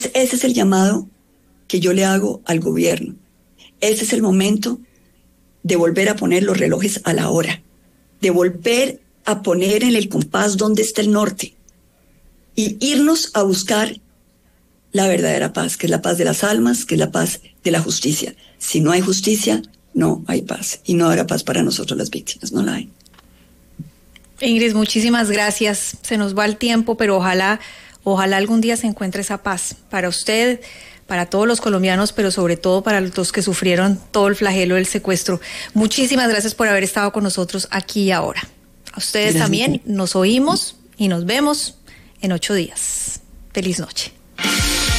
ese es el llamado que yo le hago al gobierno. Ese es el momento de volver a poner los relojes a la hora, de volver a poner en el compás dónde está el norte y irnos a buscar la verdadera paz, que es la paz de las almas, que es la paz de la justicia. Si no hay justicia, no hay paz. Y no habrá paz para nosotros las víctimas, no la hay. Ingrid, muchísimas gracias. Se nos va el tiempo, pero ojalá algún día se encuentre esa paz para usted, para todos los colombianos, pero sobre todo para los que sufrieron todo el flagelo del secuestro. Muchísimas gracias por haber estado con nosotros aquí y ahora. A ustedes también, nos oímos y nos vemos en 8 días. Feliz noche.